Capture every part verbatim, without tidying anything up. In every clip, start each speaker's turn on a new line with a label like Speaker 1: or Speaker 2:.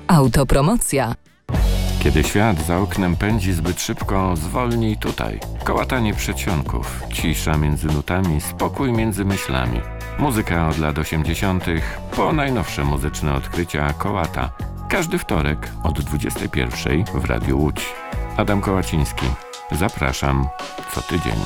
Speaker 1: Autopromocja.
Speaker 2: Kiedy świat za oknem pędzi zbyt szybko, zwolnij tutaj. Kołatanie przedsionków, cisza między nutami, spokój między myślami. Muzyka od lat osiemdziesiątych po najnowsze muzyczne odkrycia Kołata. Każdy wtorek od dwudziestej pierwszej w Radiu Łódź. Adam Kołaciński. Zapraszam co tydzień.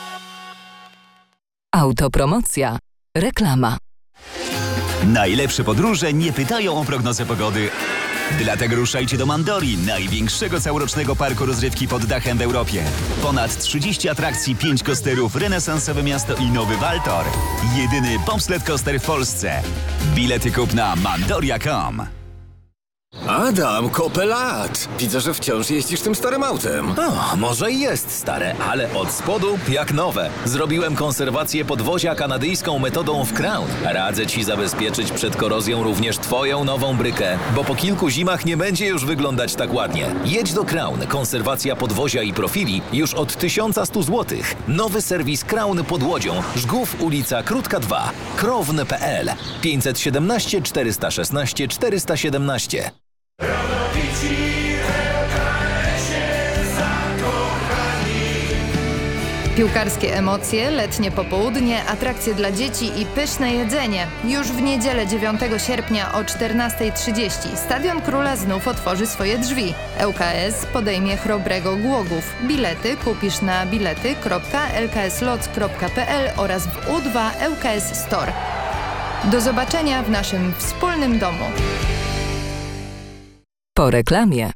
Speaker 1: Autopromocja. Reklama.
Speaker 3: Najlepsze podróże nie pytają o prognozę pogody. Dlatego ruszajcie do Mandori, największego całorocznego parku rozrywki pod dachem w Europie. Ponad trzydzieści atrakcji, pięć coasterów, renesansowe miasto i nowy Waltor. Jedyny bobsled coaster w Polsce. Bilety kup na mandoria kropka com.
Speaker 4: Adam, kopę lat! Widzę, że wciąż jeździsz tym starym autem.
Speaker 5: O, może i jest stare, ale od spodu jak nowe. Zrobiłem konserwację podwozia kanadyjską metodą w Crown. Radzę Ci zabezpieczyć przed korozją również Twoją nową brykę, bo po kilku zimach nie będzie już wyglądać tak ładnie. Jedź do Crown. Konserwacja podwozia i profili już od tysiąc sto złotych. Nowy serwis Crown pod Łodzią. Żgów, ulica Krótka dwa. krowny kropka p l pięćset siedemnaście czterysta szesnaście czterysta siedemnaście.
Speaker 6: Piłkarskie emocje, letnie popołudnie, atrakcje dla dzieci i pyszne jedzenie. Już w niedzielę dziewiątego sierpnia o czternasta trzydzieści Stadion Króla znów otworzy swoje drzwi. L K S podejmie Chrobrego Głogów. Bilety kupisz na bilety kropka l k s lots kropka p l oraz w U dwa L K S Store. Do zobaczenia w naszym wspólnym domu.
Speaker 1: Po reklamie.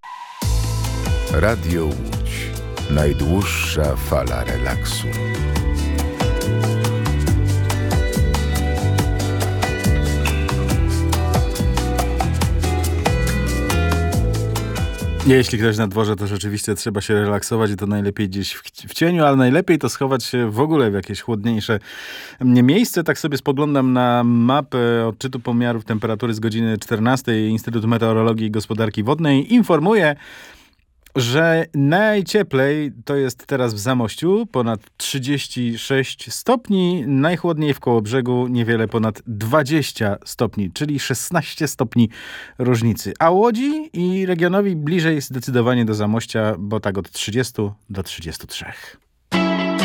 Speaker 7: Radio Łódź. Najdłuższa fala relaksu.
Speaker 8: Jeśli ktoś na dworze, to rzeczywiście trzeba się relaksować i to najlepiej gdzieś w, w cieniu, ale najlepiej to schować się w ogóle w jakieś chłodniejsze miejsce. Tak sobie spoglądam na mapę odczytu pomiarów temperatury z godziny czternastej. Instytut Meteorologii i Gospodarki Wodnej informuje, że najcieplej to jest teraz w Zamościu, ponad trzydzieści sześć stopni, najchłodniej w Kołobrzegu niewiele ponad dwadzieścia stopni, czyli szesnaście stopni różnicy. A Łodzi i regionowi bliżej zdecydowanie do Zamościa, bo tak od trzydziestu do trzydziestu trzech.